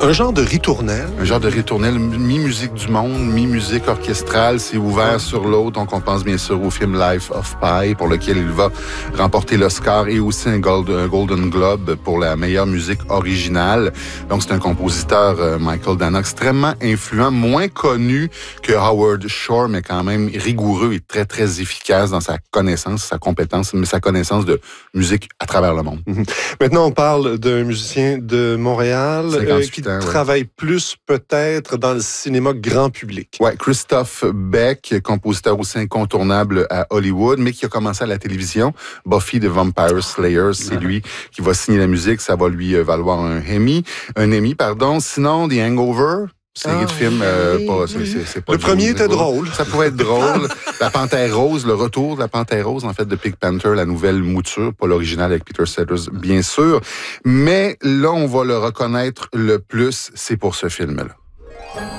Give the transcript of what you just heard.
Un genre de ritournelle. Un genre de ritournelle, mi-musique du monde, mi-musique orchestrale. C'est ouvert sur l'autre. Donc, on pense bien sûr au film Life of Pi, pour lequel il va remporter l'Oscar et aussi un Golden Globe pour la meilleure musique originale. Donc, c'est un compositeur, Michael Dana, extrêmement influent, moins connu que Howard Shore, mais quand même rigoureux et très, très efficace dans sa connaissance, sa compétence, mais sa connaissance de musique à travers le monde. Maintenant, on parle d'un musicien de Montréal qui travaille plus peut-être dans le cinéma grand public. Ouais, Christophe Beck, compositeur aussi incontournable à Hollywood, mais qui a commencé à la télévision. Buffy the Vampire Slayer, c'est lui qui va signer la musique. Ça va lui valoir un Emmy. Sinon, The Hangover. Série de films, c'est pas le premier était drôle. Ça pouvait être drôle. La Panthère Rose, le retour de la Panthère Rose, en fait, de Pink Panther, la nouvelle mouture, pas l'original avec Peter Sellers, bien sûr. Mais là, on va le reconnaître le plus, c'est pour ce film-là.